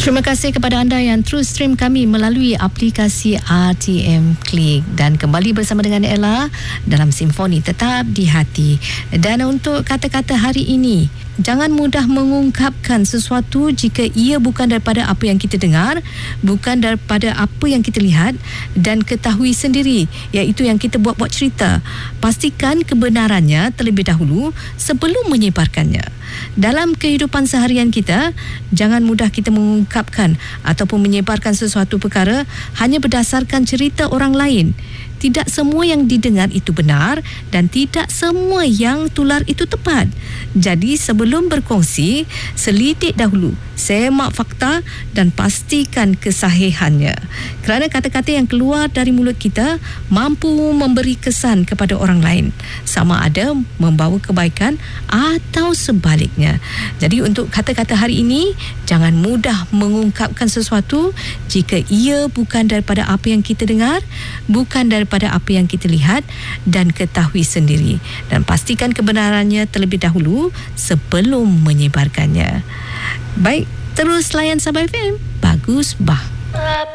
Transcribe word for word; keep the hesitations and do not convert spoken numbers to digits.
Terima kasih kepada anda yang terus stream kami melalui aplikasi R T M Click, dan kembali bersama dengan Ella dalam Simfoni Tetap di Hati. Dan untuk kata-kata hari ini, jangan mudah mengungkapkan sesuatu jika ia bukan daripada apa yang kita dengar, bukan daripada apa yang kita lihat dan ketahui sendiri, iaitu yang kita buat-buat cerita. Pastikan kebenarannya terlebih dahulu sebelum menyebarkannya. Dalam kehidupan seharian kita, jangan mudah kita mengungkapkan ataupun menyebarkan sesuatu perkara hanya berdasarkan cerita orang lain. Tidak semua yang didengar itu benar dan tidak semua yang tular itu tepat. Jadi sebelum berkongsi, selidik dahulu, semak fakta dan pastikan kesahihannya. Kerana kata-kata yang keluar dari mulut kita mampu memberi kesan kepada orang lain, sama ada membawa kebaikan atau sebaliknya. Jadi untuk kata-kata hari ini, jangan mudah mengungkapkan sesuatu jika ia bukan daripada apa yang kita dengar, bukan daripada pada apa yang kita lihat dan ketahui sendiri, dan pastikan kebenarannya terlebih dahulu sebelum menyebarkannya. Baik, terus layan Sabah F M. Bagus bah.